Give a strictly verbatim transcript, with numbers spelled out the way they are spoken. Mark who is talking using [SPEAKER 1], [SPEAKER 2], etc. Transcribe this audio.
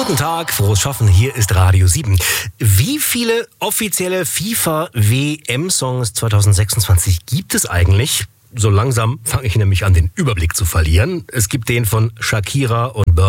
[SPEAKER 1] Guten Tag, frohes Schaffen, hier ist Radio sieben. Wie viele offizielle FIFA-W M-Songs zwanzig sechsundzwanzig gibt es eigentlich? So langsam fange ich nämlich an, den Überblick zu verlieren. Es gibt den von Shakira und